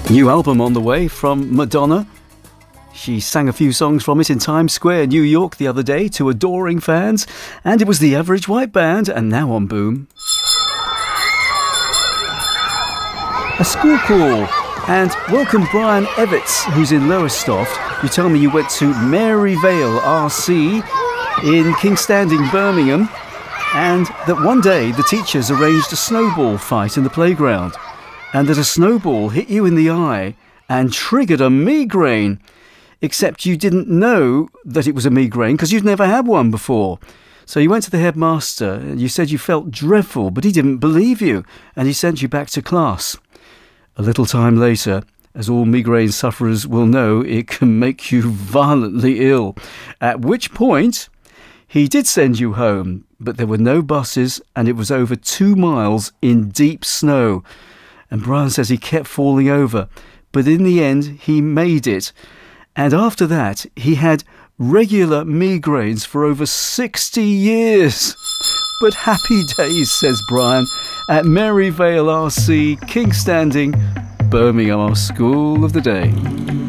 New album on the way from Madonna. She sang a few songs from it in Times Square, New York the other day to adoring fans, and it was the Average White Band, and now on Boom. A school call, and welcome Brian Evitts, who's in Lowestoft. You tell me you went to Maryvale RC in King's Standing, Birmingham, and that one day the teachers arranged a snowball fight in the playground, and that a snowball hit you in the eye and triggered a migraine. Except you didn't know that it was a migraine because you'd never had one before. So you went to the headmaster and you said you felt dreadful, but he didn't believe you and he sent you back to class. A little time later, as all migraine sufferers will know, it can make you violently ill. At which point, he did send you home, but there were no buses and it was over 2 miles in deep snow. And Brian says he kept falling over, but in the end, he made it. And after that, he had regular migraines for over 60 years. But happy days, says Brian, at Maryvale RC, King's Standing, Birmingham, our school of the day.